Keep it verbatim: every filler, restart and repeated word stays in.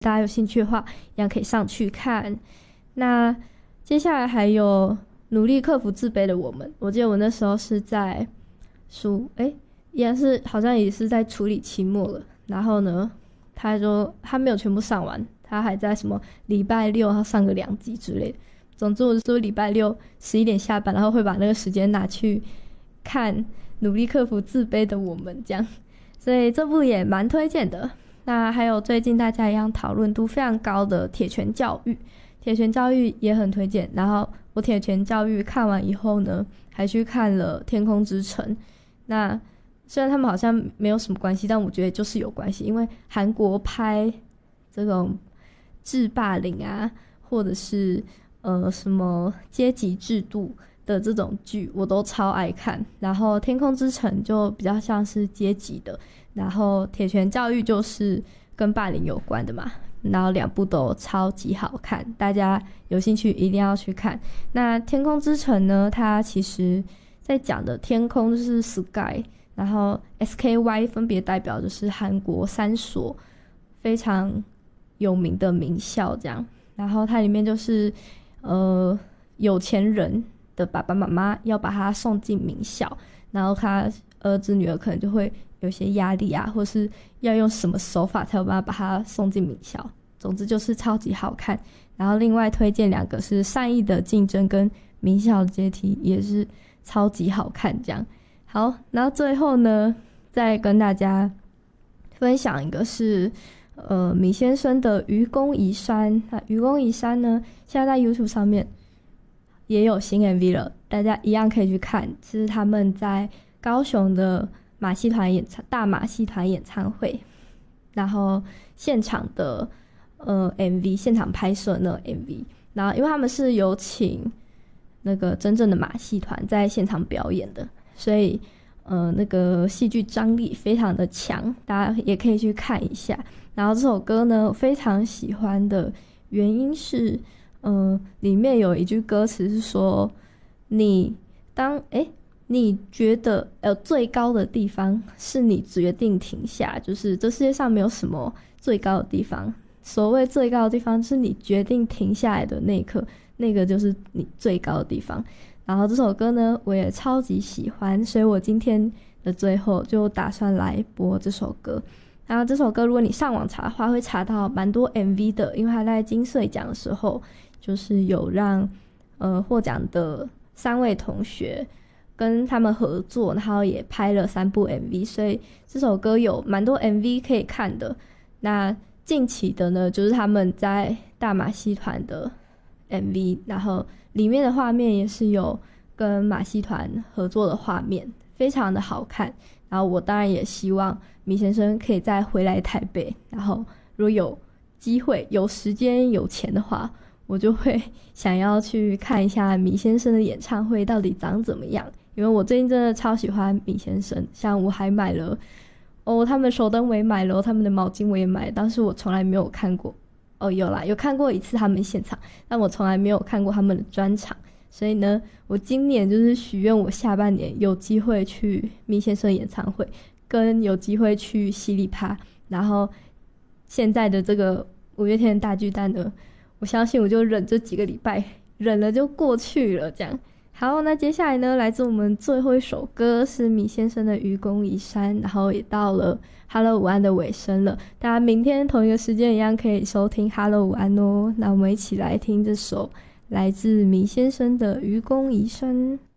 大家有兴趣的话一样可以上去看。那接下来还有努力克服自卑的我们，我记得我那时候是在书诶也是好像也是在处理期末了，然后呢他说他没有全部上完，他还在什么礼拜六要上个两集之类的。总之我就说礼拜六十一点下班，然后会把那个时间拿去看努力克服自卑的我们这样，所以这部也蛮推荐的。那还有最近大家一样讨论度非常高的铁拳教育，铁拳教育也很推荐。然后我铁拳教育看完以后呢，还去看了天空之城。那虽然他们好像没有什么关系，但我觉得就是有关系，因为韩国拍这种制霸凌啊，或者是呃什么阶级制度的这种剧我都超爱看。然后天空之城就比较像是阶级的，然后铁拳教育就是跟霸凌有关的嘛，然后两部都超级好看，大家有兴趣一定要去看。那天空之城呢，它其实在讲的天空就是 sky， 然后 S K Y 分别代表就是韩国三所非常有名的名校这样。然后它里面就是呃有钱人的爸爸妈妈要把他送进名校，然后他儿子女儿可能就会有些压力啊，或是要用什么手法才有办法把他送进名校。总之就是超级好看。然后另外推荐两个是善意的竞争跟名校阶梯，也是超级好看这样。好，然后最后呢再跟大家分享一个是呃米先生的愚公移山。那愚公移山呢现在在 YouTube 上面也有新 M V 了，大家一样可以去看。是他们在高雄的马戏团演唱大马戏团演唱会，然后现场的呃 M V 现场拍摄那种 M V， 然后因为他们是有请那个真正的马戏团在现场表演的，所以呃那个戏剧张力非常的强，大家也可以去看一下。然后这首歌呢我非常喜欢的原因是呃里面有一句歌词是说，你当诶你觉得呃最高的地方是你决定停下，就是这世界上没有什么最高的地方，所谓最高的地方是你决定停下来的那一刻，那个就是你最高的地方。然后这首歌呢我也超级喜欢，所以我今天的最后就打算来播这首歌。然后这首歌如果你上网查的话会查到蛮多 M V 的，因为他在金穗奖的时候就是有让呃获奖的三位同学跟他们合作，然后也拍了三部 M V， 所以这首歌有蛮多 M V 可以看的。那近期的呢就是他们在大马戏团的 M V， 然后里面的画面也是有跟马戏团合作的画面，非常的好看。然后我当然也希望米先生可以再回来台北，然后如果有机会有时间有钱的话，我就会想要去看一下米先生的演唱会到底长怎么样。因为我最近真的超喜欢米先生，像我还买了哦他们手灯我也买了，他们的毛巾我也买了，但是我从来没有看过哦有啦有看过一次他们现场，但我从来没有看过他们的专场。所以呢我今年就是许愿我下半年有机会去米先生演唱会，跟有机会去犀利趴，然后现在的这个五月天的大巨蛋呢我相信我就忍这几个礼拜，忍了就过去了这样。好，那接下来呢来自我们最后一首歌是米先生的愚公移山，然后也到了 Hello 午安的尾声了，大家明天同一个时间一样可以收听 Hello 午安哦。那我们一起来听这首来自米先生的愚公移山。